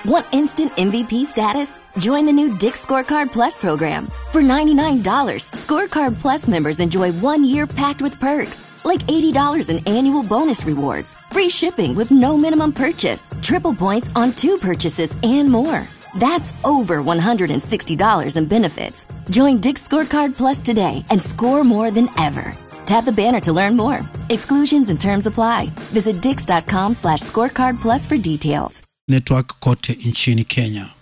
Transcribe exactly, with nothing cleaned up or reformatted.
Want instant M V P status? Join the new Dick's Scorecard Plus program. For ninety-nine dollars, Scorecard Plus members enjoy one year packed with perks, like eighty dollars in annual bonus rewards, free shipping with no minimum purchase, triple points on two purchases, and more. That's over one hundred sixty dollars in benefits. Join Dick's Scorecard Plus today and score more than ever. Tap the banner to learn more. Exclusions and terms apply. Visit dix dot com slash scorecard plus for details. Network kote nchini Kenya.